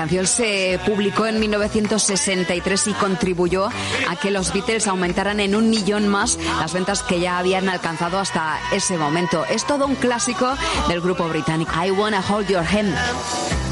canción se publicó en 1963 y contribuyó a que los Beatles aumentaran en 1 millón más las ventas que ya habían alcanzado hasta ese momento. Es todo un clásico del grupo británico. I Wanna Hold Your Hand.